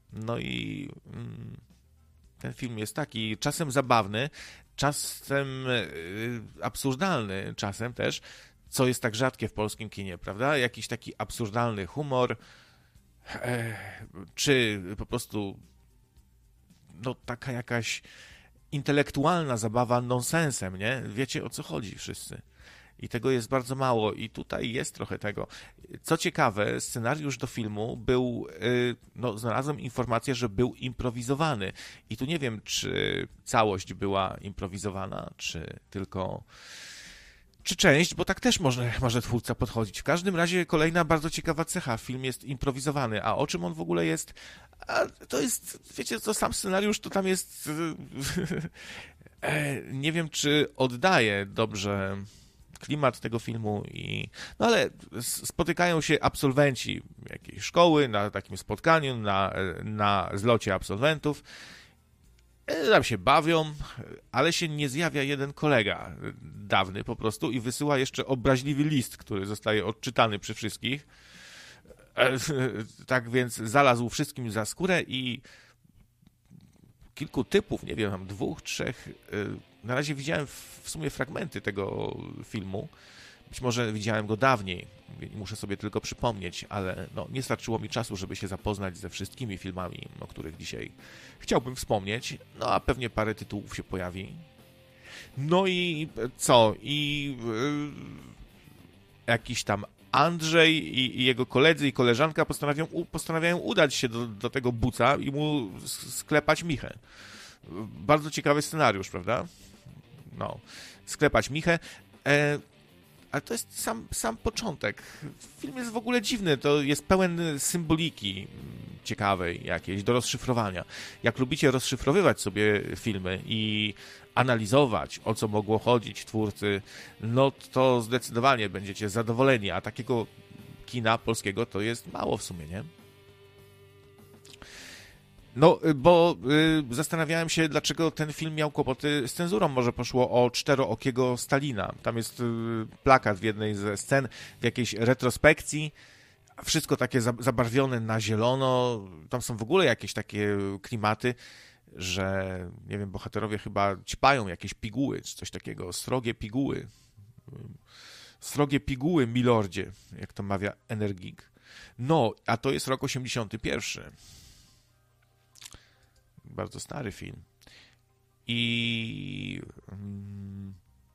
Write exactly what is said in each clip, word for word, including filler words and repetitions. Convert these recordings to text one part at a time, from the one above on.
No i ten film jest taki czasem zabawny, czasem absurdalny, czasem też, co jest tak rzadkie w polskim kinie, prawda? Jakiś taki absurdalny humor, czy po prostu no taka jakaś intelektualna zabawa nonsensem, nie? Wiecie, o co chodzi wszyscy. I tego jest bardzo mało i tutaj jest trochę tego. Co ciekawe, scenariusz do filmu był, no znalazłem informację, że był improwizowany. I tu nie wiem, czy całość była improwizowana, czy tylko... czy część, bo tak też może, może twórca podchodzić. W każdym razie kolejna bardzo ciekawa cecha. Film jest improwizowany, a o czym on w ogóle jest? A to jest, wiecie co, sam scenariusz to tam jest... nie wiem, czy oddaje dobrze klimat tego filmu i... no ale spotykają się absolwenci jakiejś szkoły na takim spotkaniu, na, na zlocie absolwentów. Tam się bawią, ale się nie zjawia jeden kolega dawny po prostu i wysyła jeszcze obraźliwy list, który zostaje odczytany przy wszystkich. Tak więc zalazł wszystkim za skórę i kilku typów, nie wiem, dwóch, trzech, na razie widziałem w sumie fragmenty tego filmu. Być może widziałem go dawniej, muszę sobie tylko przypomnieć, ale no, nie starczyło mi czasu, żeby się zapoznać ze wszystkimi filmami, o których dzisiaj chciałbym wspomnieć. No a pewnie parę tytułów się pojawi. No i co? I yy, jakiś tam Andrzej i, i jego koledzy i koleżanka postanawiają, postanawiają udać się do, do tego buca i mu sklepać michę. Bardzo ciekawy scenariusz, prawda? No, sklepać michę. E, ale to jest sam, sam początek. Film jest w ogóle dziwny, to jest pełen symboliki ciekawej jakiejś do rozszyfrowania. Jak lubicie rozszyfrowywać sobie filmy i analizować, o co mogło chodzić twórcy, no to zdecydowanie będziecie zadowoleni, a takiego kina polskiego to jest mało w sumie, nie? No, bo y, zastanawiałem się, dlaczego ten film miał kłopoty z cenzurą. Może poszło o czterookiego Stalina. Tam jest y, plakat w jednej ze scen, w jakiejś retrospekcji. Wszystko takie za, zabarwione na zielono. Tam są w ogóle jakieś takie klimaty, że, nie wiem, bohaterowie chyba ćpają jakieś piguły, czy coś takiego. Srogie piguły. Srogie piguły, milordzie, jak to mawia Energik. No, a to jest rok osiemdziesiąty pierwszy. Bardzo stary film. I hmm,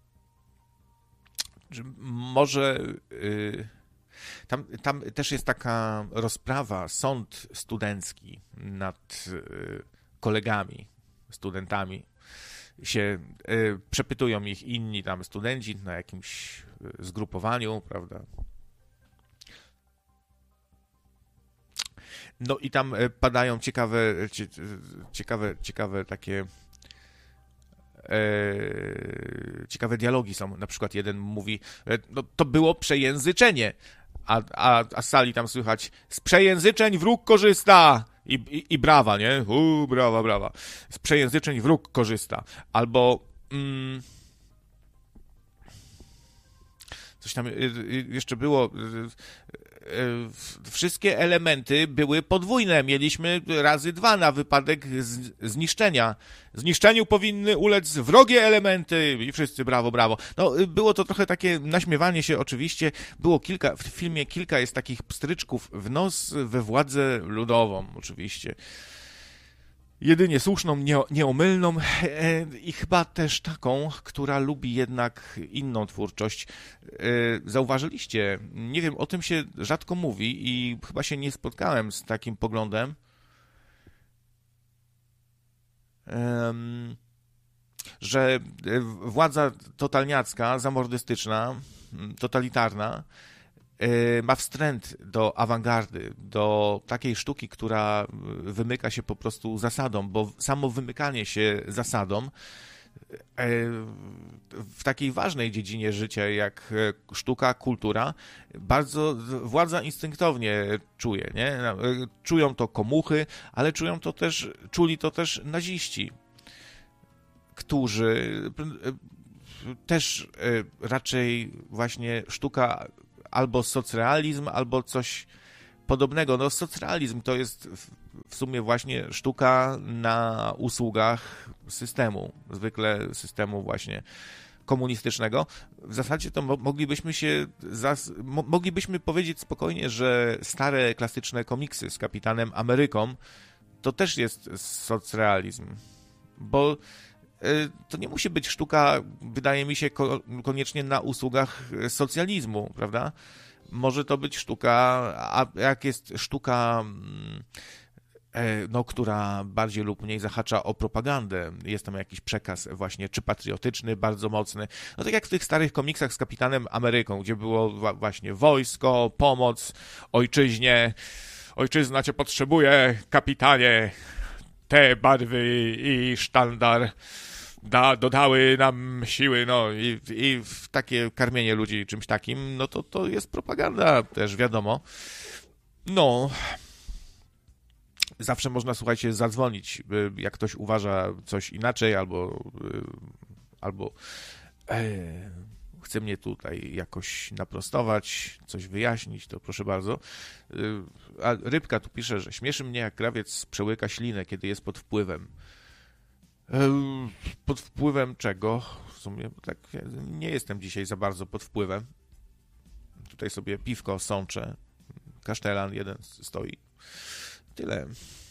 może y, tam, tam też jest taka rozprawa, sąd studencki nad y, kolegami, studentami. Się y, przepytują ich inni tam studenci na jakimś zgrupowaniu, prawda? No i tam padają ciekawe, ciekawe, ciekawe takie e, ciekawe dialogi są. Na przykład jeden mówi, no to było przejęzyczenie, a, a, a z sali tam słychać, z przejęzyczeń wróg korzysta i, i, i brawa, nie? Uuu, brawa, brawa. Z przejęzyczeń wróg korzysta. Albo mm, coś tam jeszcze było. Wszystkie elementy były podwójne. Mieliśmy razy dwa na wypadek zniszczenia. Zniszczeniu powinny ulec wrogie elementy i wszyscy brawo, brawo. No, było to trochę takie naśmiewanie się oczywiście. Było kilka, w filmie kilka jest takich pstryczków w nos we władzę ludową oczywiście. Jedynie słuszną, nie, nieomylną e, i chyba też taką, która lubi jednak inną twórczość. E, zauważyliście, nie wiem, o tym się rzadko mówi i chyba się nie spotkałem z takim poglądem, e, że władza totalniacka, zamordystyczna, totalitarna ma wstręt do awangardy, do takiej sztuki, która wymyka się po prostu zasadom, bo samo wymykanie się zasadom w takiej ważnej dziedzinie życia jak sztuka, kultura, bardzo władza instynktownie czuje, nie? Czują to komuchy, ale czują to też, czuli to też naziści, którzy też raczej właśnie sztuka albo socrealizm, albo coś podobnego. No, socrealizm to jest w sumie właśnie sztuka na usługach systemu, zwykle systemu właśnie komunistycznego. W zasadzie to mo- moglibyśmy się zas- mo- moglibyśmy powiedzieć spokojnie, że stare klasyczne komiksy z Kapitanem Ameryką to też jest socrealizm, bo y, to nie musi być sztuka, wydaje mi się, ko- koniecznie na usługach socjalizmu, prawda? Może to być sztuka, a jak jest sztuka, no, która bardziej lub mniej zahacza o propagandę, jest tam jakiś przekaz właśnie, czy patriotyczny, bardzo mocny, no tak jak w tych starych komiksach z Kapitanem Ameryką, gdzie było właśnie wojsko, pomoc ojczyźnie, ojczyzna cię potrzebuje, kapitanie, te barwy i sztandar Da, dodały nam siły, no i, i w takie karmienie ludzi czymś takim, no to to jest propaganda też, wiadomo. No, zawsze można, słuchajcie, zadzwonić, jak ktoś uważa coś inaczej, albo, albo e, chce mnie tutaj jakoś naprostować, coś wyjaśnić, to proszę bardzo. A Rybka tu pisze, że śmieszy mnie, jak krawiec przełyka ślinę, kiedy jest pod wpływem. Pod wpływem czego? W sumie tak nie jestem dzisiaj za bardzo pod wpływem. Tutaj sobie piwko sączę. Kasztelan jeden stoi. Tyle.